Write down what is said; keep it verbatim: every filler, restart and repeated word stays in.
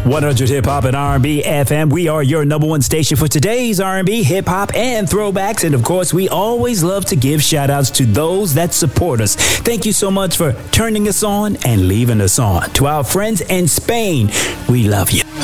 one hundred Hip Hop and R and B F M. We are your number one station for today's R and B, hip hop, and throwbacks. And of course, we always love to give shout outs to those that support us. Thank you so much for turning us on and leaving us on. To our friends in Spain, we love you.